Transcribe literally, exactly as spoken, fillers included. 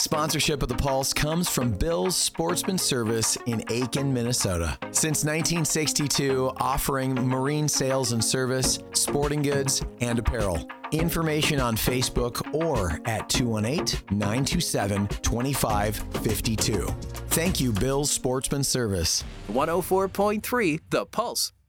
Sponsorship of The Pulse comes from Bill's Sportsman Service in Aitkin, Minnesota. Since nineteen sixty-two, offering marine sales and service, sporting goods, and apparel. Information on Facebook or at two one eight, nine two seven, two five five two. Thank you, Bill's Sportsman Service. one oh four point three The Pulse.